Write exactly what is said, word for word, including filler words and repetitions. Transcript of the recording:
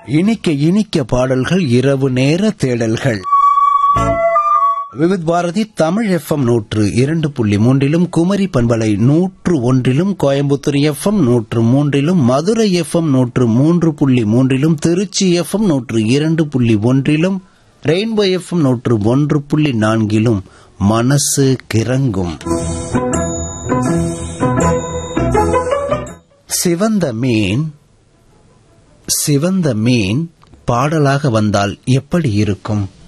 இனிக்க இனிக்க பாடல்கள், இரவு நேர தேடல்கள். விவித் பாரதி தமிழ் எஃப்எம் நூற்று இரண்டு புள்ளி மூன்றிலும், குமரி பண்பலை நூற்று ஒன்றிலும், கோயம்புத்தூர் எஃப்எம் நூற்று மூன்றிலும், மதுரை எஃப்எம் நூற்று மூன்று புள்ளி மூன்றிலும், திருச்சி எஃப்எம் நூற்று இரண்டு புள்ளி ஒன்றிலும், ரெயின்போ எஃப்எம் நூற்று ஒன்று புள்ளி நான்கிலும் மனசு கிறங்கும். சிவந்த மீன் சிவந்த மீன் பாடலாக வந்தால் எப்படி இருக்கும்?